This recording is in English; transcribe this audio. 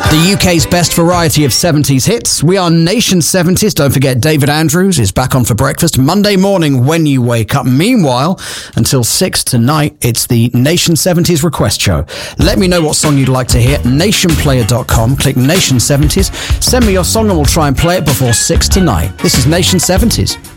The UK's best variety of 70s hits. We are Nation 70s. Don't forget David Andrews is back on for breakfast Monday morning when you wake up. Meanwhile, until 6 tonight, it's the Nation 70s request show. Let me know what song you'd like to hear. Nationplayer.com. Click Nation 70s. Send me your song and we'll try and play it before 6 tonight. This is Nation 70s.